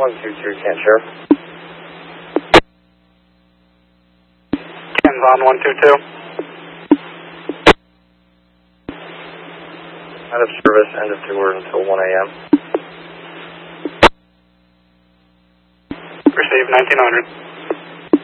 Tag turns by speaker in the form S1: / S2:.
S1: 122, can't sheriff.
S2: Ken's on 122.
S1: Out of service, end of tour until 1 a.m.
S2: Receive 1900.